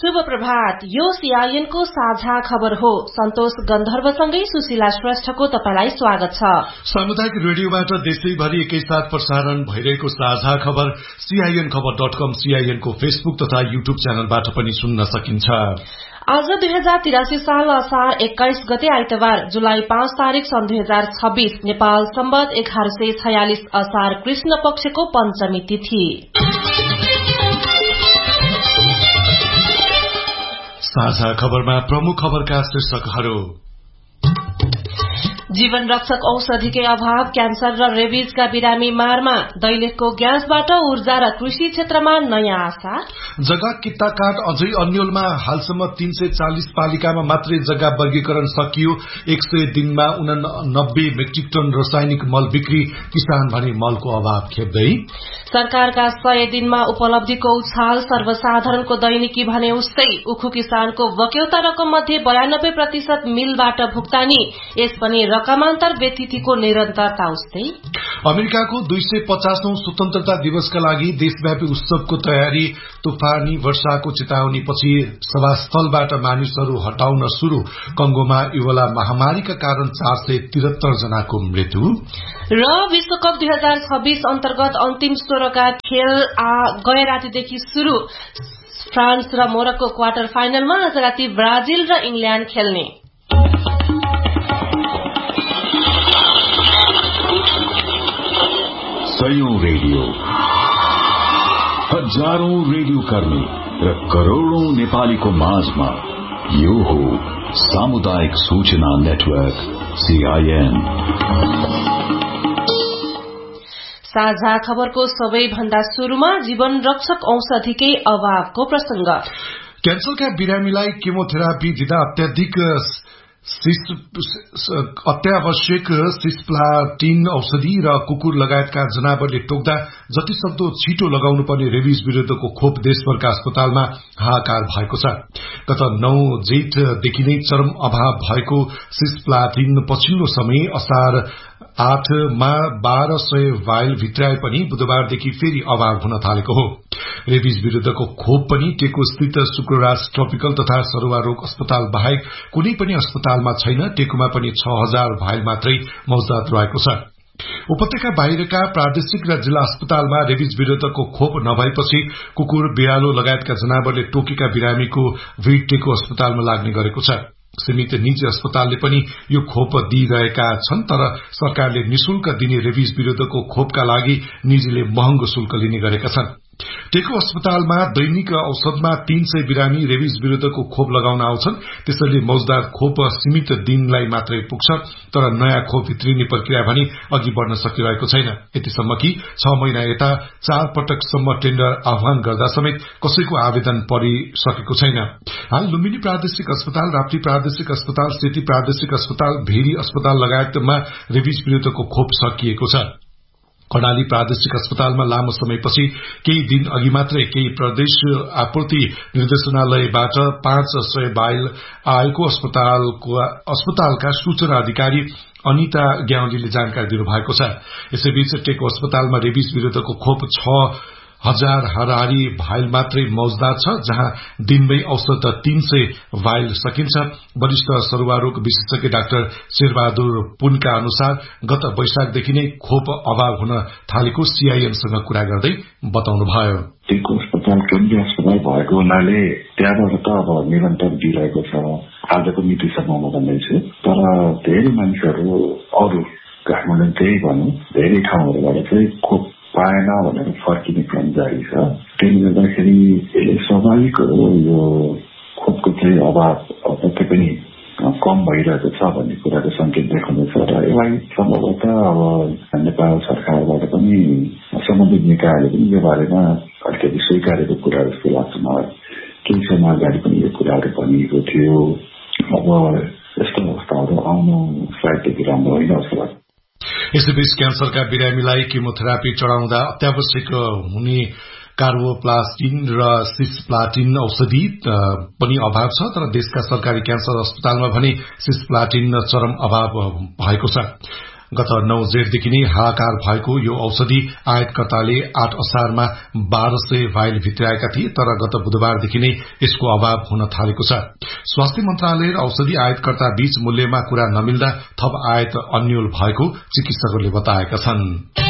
शुभ प्रभात। यो सीआईएन को साझा खबर हो। सन्तोष गन्धर्वसँगै सुशीला श्रेष्ठको तपाईलाई स्वागत छ। सामुदायिक रेडियोबाट देशैभरि एकैसाथ प्रसारण भइरहेको साझा खबर CINखबर.com, CIN को फेसबुक तथा युट्युब च्यानलबाट पनि सुन्न सकिन्छ। आज 2083 साल असार 21 गते आइतबार जुलाई 5 तारिक सन् 2026 नेपाल सम्बत 1146 असार कृष्ण पक्षको पञ्चमी तिथि। साझा खबरमा प्रमुख खबरका शीर्षकहरू। जीवन रक्षक औषधिकै अभाव, क्यान्सर र रेबिजका बिरामी मारमा, दैलेखको ग्यासबाट ऊर्जा र कृषि क्षेत्रमा नयाँ आशा। जग्गा किता काट अझै अन्यलमा हालसम्म 340 पालिकामा मात्रै जग्गा वर्गीकरण सकियो। 100 दिनमा 89 मेट्रिक टन रासायनिक मल बिक्री, किसान भने मलको अभाव खेप्दै। सरकारका 100 दिनमा उपलब्धिको उछाल, सर्वसाधारणको दैनिकी भने उस्तै। उखु किसानको वक्यौता रकम मध्ये 92% मिलबाट भुक्तानी, यस पनि रकमान्तर व्यतिथिको निरन्तरता उस्तै। अमेरिकाको 250औं स्वतन्त्रता दिवसका लागि देशव्यापी उत्सवको तयारी, तुफानी वर्षाको चेतावनी पछि सभास्थलबाट मानिसहरू हटाउन शुरू। कंगोमा इबोला महामारीका कारण 473 जनाको मृत्यु। र विश्वकप 2026 अन्तर्गत अन्तिम 16का खेल गए रातिदेखि शुरू। फ्रान्स र मोरक्को क्वार्टर फाइनलमा आज राति ब्राजिल र इंग्ल्याण्ड खेल्ने। सयौं रेडियो, हजारौं रेडियो कर्मी र करोड़ौं नेपालीको माझमा यो हो सामुदायिक सूचना नेटवर्क CIN। साझा खबरको सबैभन्दा शुरूमा जीवन रक्षक औषधिकै अभावको प्रसंग। क्यान्सरका बिरामीलाई केमोथेरापी दिँदा अत्यावश्यक सिस्प्लाटिन औषधि र कुकुर लगायतका जनावरले टोक्दा जति सक्दो छिटो लगाउनु पर्ने रेबिज विरुद्धको खोप देशभरका अस्पतालमा हाहाकार भएको छ। गत 9 जेठदेखि नै चरम अभाव भएको सिस्प्लाटिन पछिल्लो समय असार 8 मा 1200 भाइल भित्राए पनि बुधबारदेखि फेरि अभाव हुन थालेको हो। रेबिज विरुद्धको खोप पनि टेको स्थित शुक्रराज ट्रपिकल तथा सरुवा रोग अस्पताल बाहेक कुनै पनि अस्पतालमा छैन। टेकोमा पनि 6000 भाइल मात्रै मौजूद रहेको छ। उपत्यका बाहिरका प्रादेशिक र जिल्ला अस्पतालमा रेबिज विरुद्धको खोप नभएपछि कुकुर, बिरालो लगायतका जनावरले टोकेका बिरामीको भीड़ टेको अस्पतालमा लाग्ने गरेको छ। सीमित निजी अस्पतालले पनि यो खोप दिइरहेका छन्, तर सरकारले निशुल्क दिने रेबिज विरुद्धको खोपका लागि निजीले महँगो शुल्क लिने गरेका छन्। टेको अस्पतालमा दैनिक औसतमा 300 बिरामी रेबिज विरुद्धको खोप लगाउन आउँछन्। त्यसैले मौजदार खोप सीमित दिनलाई मात्रै पुग्छ, तर नयाँ खोप भित्रिने प्रक्रिया भने अघि बढ़न सकिरहेको छैन। यतिसम्म कि 6 महिना यता 4 पटकसम्म टेन्डर आह्वान गर्दा समेत कसैको आवेदन परिसकेको छैन। हाल लुम्बिनी प्रादेशिक अस्पताल, राप्ती प्रादेशिक अस्पताल, सेती प्रादेशिक अस्पताल, भेरी अस्पताल लगायतमा रेबिज विरुद्धको खोप सकिएको छ। कर्णाली प्रादेशिक अस्पतालमा लामो समयपछि केही दिन अघि मात्रै केही प्रदेश आपूर्ति निर्देशनालयबाट 500 भाइल आएको अस्पतालका सूचना अधिकारी अनिता ग्याउलीले जानकारी दिनुभएको छ। यसैबीच टेको अस्पतालमा रेबिज विरुद्धको खोप 6000 हाराहारी भाइल मात्रै मौजदार छ, जहाँ दिनमै औसत 300 भाइल सकिन्छ। वरिष्ठ सरुवारोग विशेषज्ञ डाक्टर शेरबहादुर पुनका अनुसार गत वैशाखदेखि नै खोप अभाव हुन थालेको CINसँग कुरा गर्दै बताउनुभयो। टेको अस्पताल केन्द्रीय अस्पताल भएको हुनाले त्यहाँबाट त अब निरन्तर दिइरहेको छ। आजको मितिसम्ममा भन्दैछु, तर धेरै मानिसहरू अरू काठमाडौँ त्यही भनौँ धेरै ठाउँहरूबाट चाहिँ खोप पाएन भनेर फर्किने क्रम जारी छ। त्यसले गर्दाखेरि स्वाभाविक हो यो खोपको चाहिँ अभाव पक्कै पनि कम भइरहेको छ भन्ने कुराको संकेत देखाउँदैछ। र यसलाई सम्भवतः अब नेपाल सरकारबाट पनि सम्बन्धित निकायले पनि यो बारेमा अलिकति स्वीकारेको कुरा जस्तो लाग्छ मलाई। केही समय अगाडि पनि यो कुराहरू भनिएको थियो। अब यस्तो अवस्थाहरू आउनु सायद राम्रो होइन जस्तो लाग्छ। यसैबीच क्यान्सरका बिरामीलाई केमोथेरापी चढ़ाउँदा अत्यावश्यक हुने कार्बोप्लास्टिन र सिस्प्लाटिन औषधि पनि अभाव छ, तर देशका सरकारी क्यान्सर अस्पतालमा भने सिस्प्लाटिन चरम अभाव भएको छ। गत 9 जेठदेखि नै हाहाकार भएको यो औषधि आयातकर्ताले 8 असारमा 1200 भाइल भित्राएका थिए, तर गत बुधबारदेखि नै यसको अभाव हुन थालेको छ। स्वास्थ्य मन्त्रालय र औषधि आयातकर्ता बीच मूल्यमा कुरा नमिल्दा थप आयात अन्यल भएको चिकित्सकहरूले बताएका छन्।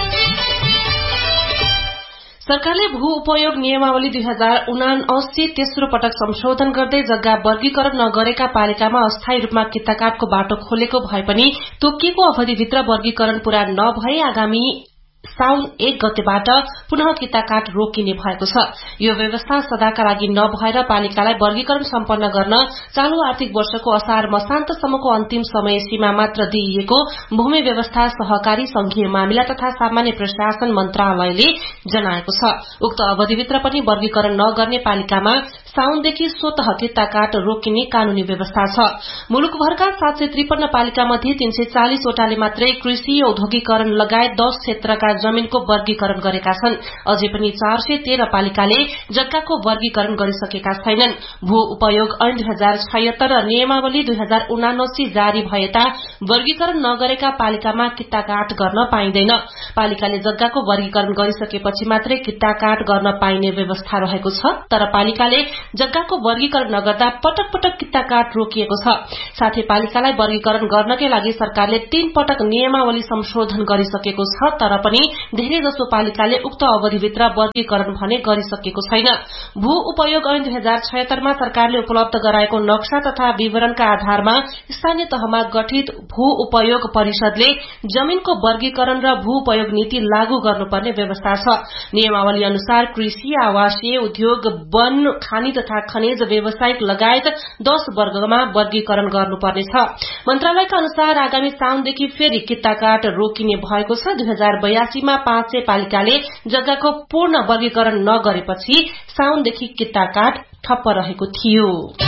सरकारले भू उपयोग नियमावली 2079 तेस्रो पटक संशोधन गर्दै जग्गा वर्गीकरण नगरेका पालिकामा अस्थायी रूपमा कित्ताकाटको बाटो खोलेको भए पनि तोकिएको अवधिभित्र वर्गीकरण पूरा नभए आगामी साउन 1 गतेबाट पुनः कित्ताकाट रोकिने भएको छ। यो व्यवस्था सदाका लागि नभएर पालिकालाई वर्गीकरण सम्पन्न गर्न चालू आर्थिक वर्षको असार मसान्तसम्मको अन्तिम समय सीमा मात्र दिइएको भूमि व्यवस्था, सहकारी, संघीय मामिला तथा सामान्य प्रशासन मन्त्रालयले जनाएको छ। उक्त अवधिभित्र पनि वर्गीकरण नगर्ने पालिकामा साउनदेखि स्वतः कित्ताकाट रोकिने कानूनी व्यवस्था छ। मुलुकभरका 753 पालिका मध्ये 340 वटाले मात्रै कृषि, औद्योगिकरण लगायत 10 क्षेत्रका जमीनको वर्गीकरण गरेका छन्। अझै पनि 413 पालिकाले जग्गाको वर्गीकरण गरिसकेका छैनन्। भू उपयोग ऐन 2076 र नियमावली 2079 जारी भएता वर्गीकरण नगरेका पालिकामा कित्ताकाट गर्न पाइँदैन। पालिकाले जग्गाको वर्गीकरण गरिसकेपछि मात्रै कित्ताकाट गर्न पाइने व्यवस्था रहेको छ, तर पालिकाले जग्गाको वर्गीकरण नगर्दा पटक पटक कित्ताकाट रोकिएको छ। साथै पालिकालाई वर्गीकरण गर्नकै लागि सरकारले 3 पटक नियमावली संशोधन गरिसकेको छ, तर पनि धेरै जसो पालिकाले उक्त अवधिभित्र वर्गीकरण भने गरिसकेको छैन। भू उपयोग ऐन 2076 मा सरकारले उपलब्ध गराएको नक्सा तथा विवरणका आधारमा स्थानीय तहमा गठित भू उपयोग परिषदले जमीनको वर्गीकरण र भू उपयोग नीति लागू गर्नुपर्ने व्यवस्था छ। नियमावली अनुसार कृषि, आवासीय, उद्योग, वन, खानी तथा खनिज, व्यावसायिक लगायत 10 वर्गमा वर्गीकरण गर्नुपर्नेछ। मन्त्रालयका अनुसार आगामी साउनदेखि फेरि कित्ताकाट रोकिने भएको छ। 2082 मा 500 पालिकाले जग्गाको पूर्ण वर्गीकरण नगरेपछि साउनदेखि कित्ताकाट ठप्प रहेको थियो।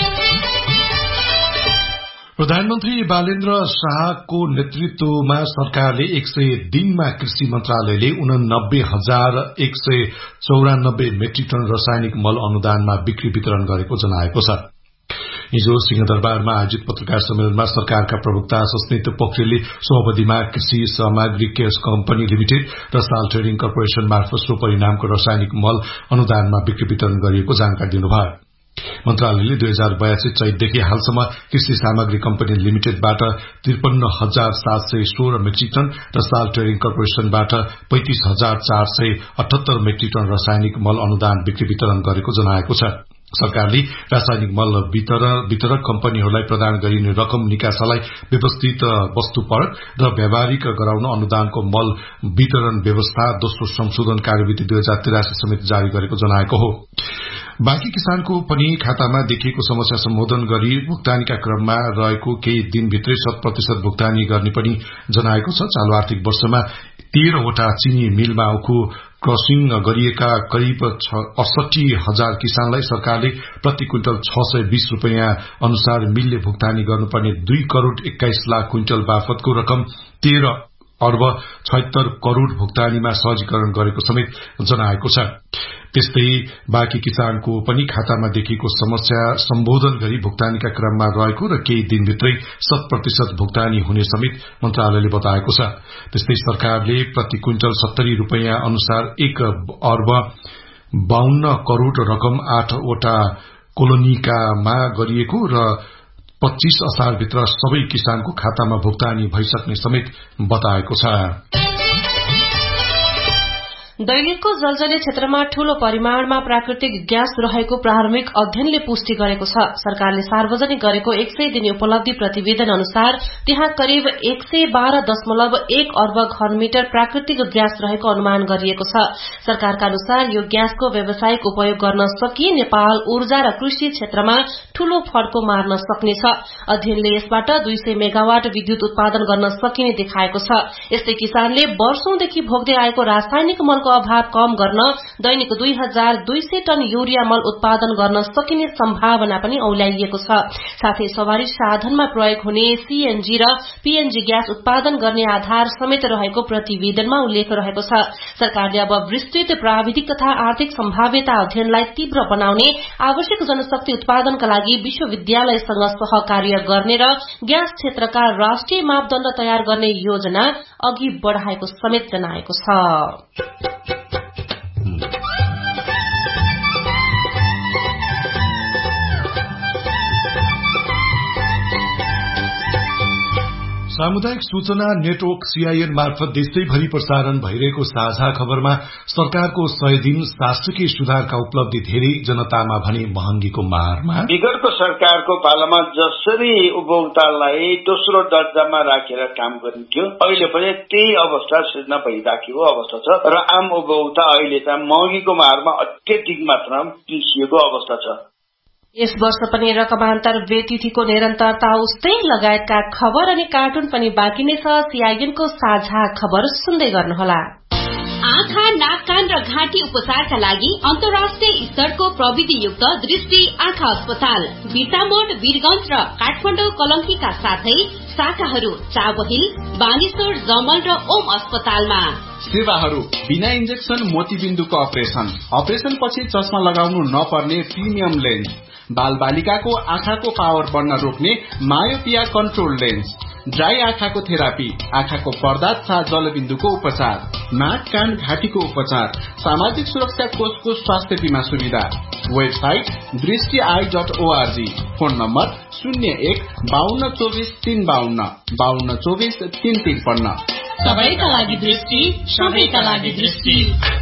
प्रधानमन्त्री बालेन्द्र शाहको नेतृत्वमा सरकारले 100 दिनमा कृषि मन्त्रालयले 89,194 मेट्रिक टन रासायनिक मल अनुदानमा बिक्री वितरण गरेको जनाएको छ। हिजो सिंहदरबारमा आयोजित पत्रकार सम्मेलनमा सरकारका प्रवक्ता सस्मित पोखरेलले सो अवधिमा कृषि सामग्री केयर्स कम्पनी लिमिटेड र साल ट्रेडिङ कर्पोरेशन मार्फत सो परिणामको रासायनिक मल अनुदानमा बिक्री वितरण गरिएको जानकारी दिनुभयो। मन्त्रालयले 2082 चैतदेखि हालसम्म कृषि सामग्री कम्पनी लिमिटेडबाट 53,716 मेट्रिक टन र साल ट्रेडिङ कर्पोरेशनबाट 35,478 मेट्रिक टन रासायनिक मल अनुदान बिक्री वितरण गरेको जनाएको छ। सरकारले रासायनिक मल वितरक कम्पनीहरूलाई प्रदान गरिने रकम निकासालाई व्यवस्थित वस्तुपरक र व्यावहारिक गराउन अनुदानको मल वितरण व्यवस्था दोस्रो संशोधन कार्यविधि 2083 समेत जारी गरेको जनाएको हो। बाँकी किसानको पनि खातामा देखिएको समस्या सम्बोधन गरी भुक्तानीका क्रममा रहेको केही दिनभित्रै 100% भुक्तानी गर्ने पनि जनाएको छ। चालू आर्थिक वर्षमा 13 वटा चिनी मिलमा उखु क्रसिङ गरिएका करिब 68,000 किसानलाई सरकारले प्रति क्विन्टल 620 रूपियाँ अनुसार मिलले भुक्तानी गर्नुपर्ने 2 करोड़ 21 लाख क्विन्टल बापतको रकम 13 अर्ब 76 करोड़ भुक्तानीमा सहजीकरण गरेको समेत जनाएको छ। त्यस्तै बाँकी किसानको पनि खातामा देखिएको समस्या सम्बोधन गरी भुक्तानीका क्रममा रहेको र केही दिनभित्रै 100% भुक्तानी हुने समेत मन्त्रालयले बताएको छ। त्यस्तै सरकारले प्रति क्विन्टल 70 रूपियाँ अनुसार 1 अर्ब 52 करोड़ रकम 8 वटा कोलोनीकामा गरिएको र 25 असारभित्र सबै किसानको खातामा भुक्तानी भइसक्ने समेत बताएको छ। दैलेखको जलजले क्षेत्रमा ठूलो परिमाणमा प्राकृतिक ग्यास रहेको प्रारम्भिक अध्ययनले पुष्टि गरेको छ। सरकारले सार्वजनिक गरेको 100 दिने उपलब्धि प्रतिवेदन अनुसार त्यहाँ करिब 112.1 अर्ब घनमिटर प्राकृतिक ग्यास रहेको अनुमान गरिएको छ। सरकारका अनुसार यो ग्यासको व्यावसायिक उपयोग गर्न सकिए नेपाल ऊर्जा र कृषि क्षेत्रमा ठूलो फड्को मार्न सक्नेछ। अध्ययनले यसबाट 200 मेगावाट विद्युत उत्पादन गर्न सकिने देखाएको छ। यस्तै किसानले वर्षौंदेखि भोग्दै आएको रासायनिक मलको मलको अभाव कम गर्न दैनिक 2200 टन युरिया मल उत्पादन गर्न सकिने सम्भावना पनि औल्याइएको छ। साथै सवारी साधनमा प्रयोग हुने सीएनजी र पीएनजी ग्यास उत्पादन गर्ने आधार समेत रहेको प्रतिवेदनमा उल्लेख रहेको छ। सरकारले अब विस्तृत प्राविधिक तथा आर्थिक सम्भाव्यता अध्ययनलाई तीव्र बनाउने, आवश्यक जनशक्ति उत्पादनका लागि विश्वविद्यालयसँग सहकार्य गर्ने र ग्यास क्षेत्रका राष्ट्रिय मापदण्ड तयार गर्ने योजना अघि बढ़ाएको समेत जनाएको छ। सामुदायिक सूचना नेटवर्क सीआईएन मार्फत देशैभरि प्रसारण भइरहेको साझा खबरमा सरकारको 100 दिन शासकीय सुधारका उपलब्धि धेरै, जनतामा भने महँगीको मारमा। विगतको सरकारको पालामा जसरी उपभोक्तालाई दोस्रो दर्जामा राखेर काम गरिन्थ्यो, अहिले पनि त्यही अवस्था सृजना भइराखेको अवस्था छ र आम उपभोक्ता अहिले चाहिँ महँगीको मारमा अत्यधिक मात्रामा पिसिएको अवस्था छ। यस वर्ष पनि रकमान्तर बेतिथिको निरन्तरता उस्तै लगायतका खबर अनि कार्टुन पनि बाँकी नै छ। सीआईएनको साझा खबर सुन्दै गर्नुहोला। आँखा, नाक, कान र घाँटी उपचारका लागि अन्तर्राष्ट्रिय स्तरको प्रविधियुक्त दृष्टि आँखा अस्पताल बिर्तामोड, वीरगंज र काठमाडौँ कलंकीका साथै शाखाहरू चाबहिल, बानेश्वर, जमल र ओम अस्पतालमा। सेवाहरू बिना इन्जेक्सन मोतीबिन्दुको अपरेशन पछि चस्मा लगाउनु नपर्ने प्रिमियम लेन्स, बाल बालिकाको आँखाको पावर बढ्न रोक्ने मायोपिया कन्ट्रोल लेन्स, ड्राई आँखाको थेरापी, आँखाको पर्दा तथा जलबिन्दुको उपचार, नाक, कान, घाँटीको उपचार, सामाजिक सुरक्षा कोषको स्वास्थ्य बीमा सुविधा। Website दृष्टि.org, phone number 01-5224-352, 5224-353। सबैका लागि दृष्टि, सबैका लागि दृष्टि।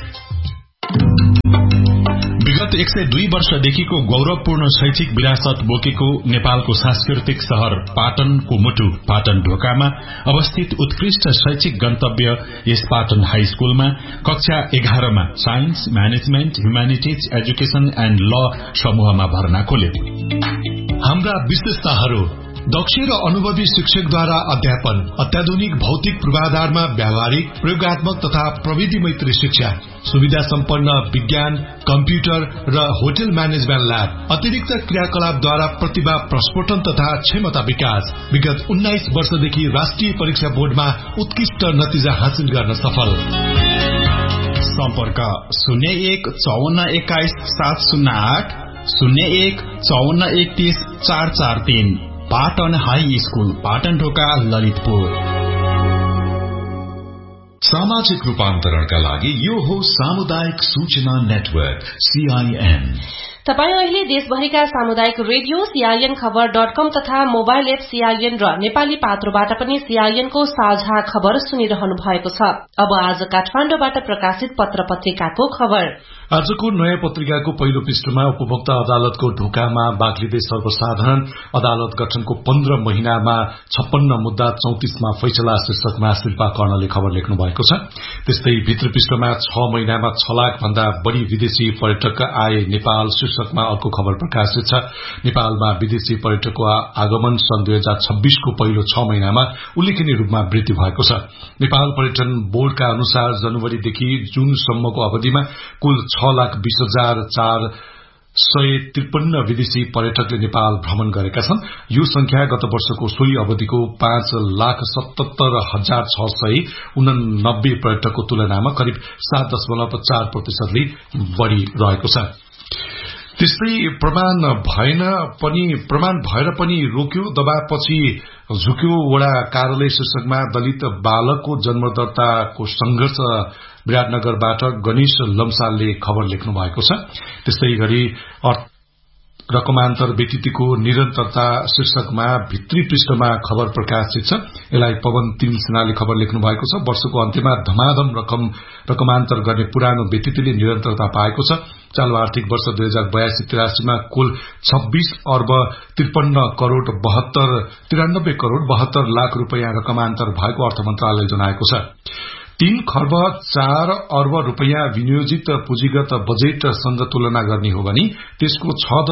विगत 102 वर्षदेखिको गौरवपूर्ण शैक्षिक विरासत बोकेको नेपालको सांस्कृतिक शहर पाटनको मुटु पाटन ढोकामा अवस्थित उत्कृष्ट शैक्षिक गन्तव्य यस पाटन हाई स्कूलमा कक्षा 11 मा science, management, humanities, education and ल समूहमा भर्ना खोल्यो। हाम्रा विशेषताहरू: दक्ष र अनुभवी शिक्षकद्वारा अध्यापन, अत्याधुनिक भौतिक पूर्वाधारमा व्यावहारिक, प्रयोगात्मक तथा प्रविधि मैत्री शिक्षा, सुविधा सम्पन्न विज्ञान, कम्प्युटर र होटल म्यानेजमेन्ट ल्याब, अतिरिक्त क्रियाकलापद्वारा प्रतिभा प्रस्फोटन तथा क्षमता विकास। विगत 19 वर्षदेखि राष्ट्रिय परीक्षा बोर्डमा उत्कृष्ट नतिजा हासिल गर्न सफल। सम्पर्क 01-5421-708, 01-5431-443। पाटन हाई स्कूल, पाटन ढोका, ललितपुर। सामाजिक रूपान्तरणका लागि यो हो सामुदायिक सूचना नेटवर्क सीआईएन। तपाईं अहिले देशभरिका सामुदायिक रेडियो सीआईएन खबर.com तथा मोबाइल एप सीआईएन र नेपाली पात्रोबाट पनि सीआईएनको साझा खबर सुनिरहनु भएको छ। अब आज काठमाडौँबाट प्रकाशित पत्र पत्रिकाको खबर। आजको नयाँ पत्रिकाको पहिलो पृष्ठमा उपभोक्ता अदालतको ढोकामा बाक्लिँदै सर्वसाधारण अदालत गठनको 15 महिनामा 56 मुद्दा 34 मा फैसला शीर्षकमा शिल्पा कर्णले खबर लेख्नु भएको छ। त्यस्तै भित्र पृष्ठमा 6 महिनामा 6 लाख भन्दा बढ़ी विदेशी पर्यटक आए नेपाल शीर्षकमा अर्को खबर प्रकाशित छ। नेपालमा विदेशी पर्यटकको आगमन सन् 2026 को पहिलो 6 महिनामा उल्लेखनीय रूपमा वृद्धि भएको छ। नेपाल पर्यटन बोर्डका अनुसार जनवरीदेखि जूनसम्मको अवधिमा कुल 6,20,453 विदेशी पर्यटकले नेपाल भ्रमण गरेका छन्। यो संख्या गत वर्षको सोही अवधिको 5,77,689 पर्यटकको तुलनामा करिब 7.4% बढ़ी रहेको छ। त्यस्तै प्रमाण भएर पनि रोक्यो, दबापछि झुक्यो वडा कार्यालय शीर्षकमा दलित बालकको जन्म दर्ताको संघर्ष विराटनगरबाट गणेश लम्सालले खबर लेख्नु भएको छ। त्यस्तै गरी रकमान्तर बेतिथिको निरन्तरता शीर्षकमा भित्री पृष्ठमा खबर प्रकाशित छ। यसलाई पवन तिल सेनाले खबर लेख्नु भएको छ। वर्षको अन्त्यमा धमाधम रकमान्तर गर्ने पुरानो बेतिथिले निरन्तरता पाएको छ। चालू आर्थिक वर्ष 2082-83 मा कुल 26,53,72,72 लाख रूपियाँ रकमान्तर भएको अर्थ मन्त्रालयले जनाएको छ। 3 खर्ब 4 अर्ब रुपैयाँ विनियोजित पुँजीगत बजेटसँग तुलना गर्ने हो भने त्यसको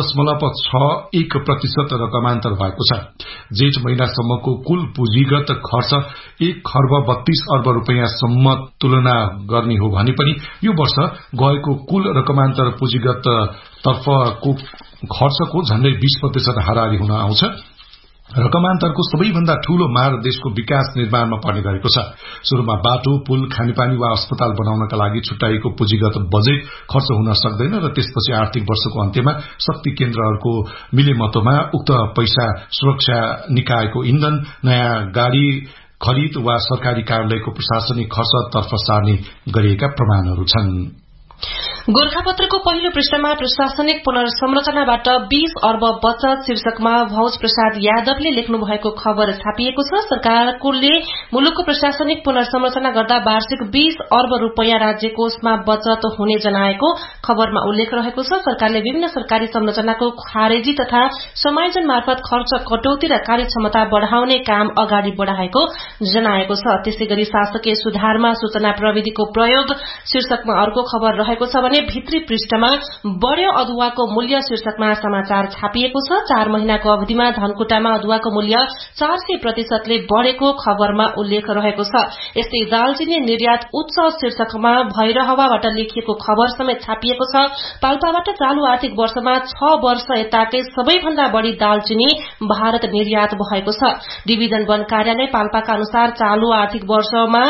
6.61% रकमान्तर भएको छ। जेठ महिनासम्मको कुल पुँजीगत खर्च 1 खर्ब 32 अर्ब रुपैयाँसम्म तुलना गर्ने हो भने पनि यो वर्ष गएको कुल रकमान्तर पुँजीगत तर्फको खर्चको झण्डै 20% हाराहारी हुन आउँछ। रकमान्तरको सबैभन्दा ठूलो मार देशको विकास निर्माणमा पर्ने गरेको छ। शुरूमा बाटो, पुल, खानेपानी वा अस्पताल बनाउनका लागि छुट्याइएको पुँजीगत बजेट खर्च हुन सक्दैन र त्यसपछि आर्थिक वर्षको अन्त्यमा शक्ति केन्द्रहरूको मिलेमतोमा उक्त पैसा सुरक्षा निकायको इन्धन, नयाँ गाड़ी खरिद वा सरकारी कार्यालयको प्रशासनिक खर्चतर्फ सार्ने गरिएका प्रमाणहरू छन्। गोर्खापत्रको पहिलो पृष्ठमा प्रशासनिक पुनर्संरचनाबाट 20 अर्ब बचत शीर्षकमा भौज प्रसाद यादवले लेख्नु भएको खबर छापिएको छ। सरकारले मुलुकको प्रशासनिक पुनर्संरचना गर्दा वार्षिक 20 अर्ब रुपैयाँ राज्य कोषमा बचत हुने जनाएको खबरमा उल्लेख रहेको छ। सरकारले विभिन्न सरकारी संरचनाको खारेजी तथा समायोजन मार्फत खर्च कटौती र कार्यक्षमता बढ़ाउने काम अगाडि बढ़ाएको जनाएको छ। त्यसैगरी शासकीय सुधारमा सूचना प्रविधिको प्रयोग शीर्षकमा अर्को खबर रहेको छ भने भित्री पृष्ठमा बढ्यो अदुवाको मूल्य शीर्षकमा समाचार छापिएको छ। 4 महिनाको अवधिमा धनकुटामा अदुवाको मूल्य 400% बढ़ेको खबरमा उल्लेख रहेको छ। यस्तै दालचिनी निर्यात उच्च शीर्षकमा भैरहवाबाट लेखिएको खबर समेत छापिएको छ। पाल्पाबाट चालू आर्थिक वर्षमा 6 वर्ष यताकै सबैभन्दा बढ़ी दालचिनी भारत निर्यात भएको छ। डिभिजन वन कार्यालय पाल्पाका अनुसार चालू आर्थिक वर्षमा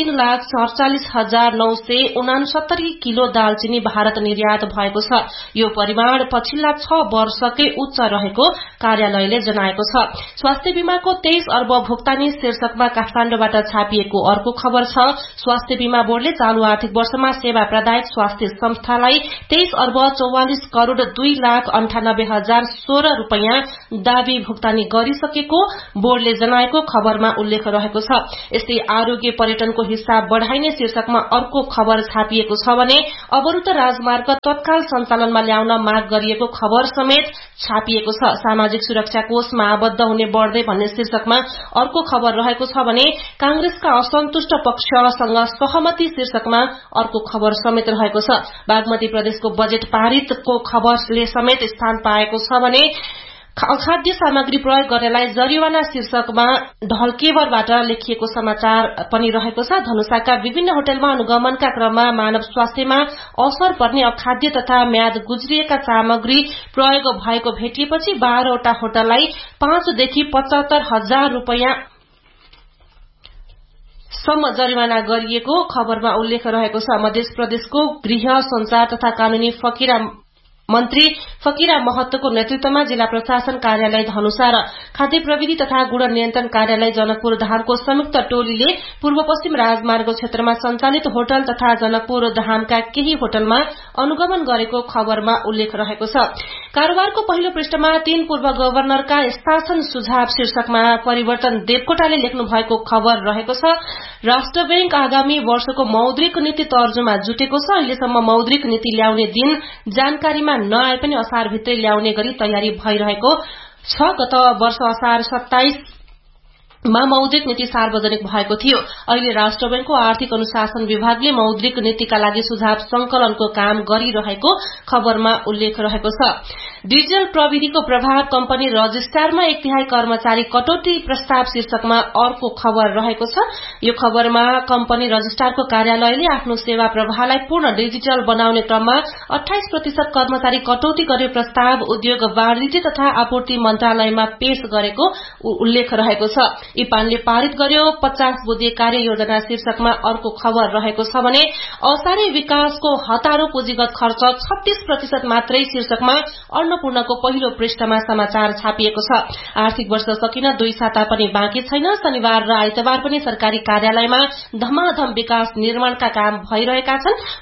3,47,969 किलो दालचिनी भारत निर्यात भएको छ। यो परिमाण पछिल्ला 6 वर्षकै उच्च रहेको कार्यालयले जनाएको छ। स्वास्थ्य बीमाको 23 अर्ब भुक्तानी शीर्षकमा काठमाडौँबाट छापिएको अर्को खबर छ। स्वास्थ्य बीमा बोर्डले चालू आर्थिक वर्षमा सेवा प्रदायक स्वास्थ्य संस्थालाई 23 अर्ब 44 करोड़ 2,98,016 रुपैयाँ दावी भुक्तानी गरिसकेको बोर्डले जनाएको खबरमा उल्लेख रहेको छ। यस्तै आरोग्य पर्यटनको हिस्सा बढ़ाइने शीर्षकमा अर्को खबर छापिएको छ भने अवरुद्ध राजमार्ग तत्काल सञ्चालनमा ल्याउन माग गरिएको खबर समेत छापिएको छ। सामाजिक सुरक्षा कोषमा आबद्ध हुने बढ्दै भन्ने शीर्षकमा अर्को खबर रहेको छ भने कांग्रेसका असन्तुष्ट पक्षसँग सहमति शीर्षकमा अर्को खबर समेत रहेको छ। बागमती प्रदेशको बजेट पारितको खबरले समेत स्थान पाएको छ भने अखाद्य सामग्री प्रयोग गर्नेलाई जरिवाना शीर्षकमा ढल्केवरबाट लेखिएको समाचार पनि रहेको छ। धनुषाका विभिन्न होटलमा अनुगमनका क्रममा मानव स्वास्थ्यमा असर पर्ने अखाद्य तथा म्याद गुज्रिएका सामग्री प्रयोग भएको भेटिएपछि 12 वटा होटललाई 5 देखि 75,000 रुपैयाँ सम्म जरिवाना गरिएको खबरमा उल्लेख रहेको छ। मध्य प्रदेशको गृह संचार तथा कानूनी मन्त्री फकीरा महतोको नेतृत्वमा जिल्ला प्रशासन कार्यालय धनुषा र खाद्य प्रविधि तथा गुण नियन्त्रण कार्यालय जनकपुर धामको संयुक्त टोलीले पूर्व पश्चिम राजमार्ग क्षेत्रमा सञ्चालित होटल तथा जनकपुर धामका केही होटलमा अनुगमन गरेको खबरमा उल्लेख रहेको छ। कारोबारको पहिलो पृष्ठमा 3 पूर्व गवर्नरका शासन सुझाव शीर्षकमा परिवर्तन देवकोटाले लेख्नु भएको खबर रहेको छ। राष्ट्र बैंक आगामी वर्षको मौद्रिक नीति तर्जुमा जुटेको छ। अहिलेसम्म मौद्रिक नीति ल्याउने दिन जानकारीमा नआए पनि असार भित्रै ल्याउने गरी तयारी भइरहेको छ। गत वर्ष असार 27 मा मौद्रिक नीति सार्वजनिक भएको थियो। अहिले राष्ट्र बैंकको आर्थिक अनुशासन विभागले मौद्रिक नीतिका लागि सुझाव संकलनको काम गरिरहेको खबरमा उल्लेख रहेको छ। डिजिटल प्रविधिको प्रभाव कम्पनी रजिस्ट्रारमा 1/3 कर्मचारी कटौती प्रस्ताव शीर्षकमा अर्को खबर रहेको छ। यो खबरमा कम्पनी रजिस्ट्रारको कार्यालयले आफ्नो सेवा प्रवाहलाई पूर्ण डिजिटल बनाउने क्रममा 28% कर्मचारी कटौती गर्ने प्रस्ताव उद्योग वाणिज्य तथा आपूर्ति मन्त्रालयमा पेश गरेको उल्लेख रहेको छ। इपानले पारित गर्यो। 50 बुँदे कार्य योजना शीर्षकमा अर्को खबर रहेको छ भने असारे विकासको हतारो पुँजीगत खर्च 36% मात्रै शीर्षकमा अन्नपूर्णको पहिलो पृष्ठमा समाचार छापिएको छ। आर्थिक वर्ष सकिन 2 साता पनि बाँकी छैन। शनिबार र आइतबार पनि सरकारी कार्यालयमा धमाधम विकास निर्माणका काम भइरहेका छन्।